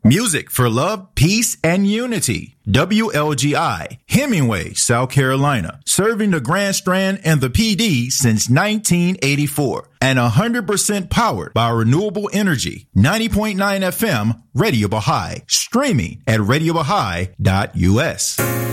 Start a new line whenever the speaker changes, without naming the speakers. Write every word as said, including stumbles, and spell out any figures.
Music for love, peace, and unity. W L G I, Hemingway, South Carolina. Serving the Grand Strand and the P D since nineteen eighty-four. And one hundred percent powered by renewable energy. ninety point nine F M, Radio Baha'i. Streaming at radio baha'i dot U S.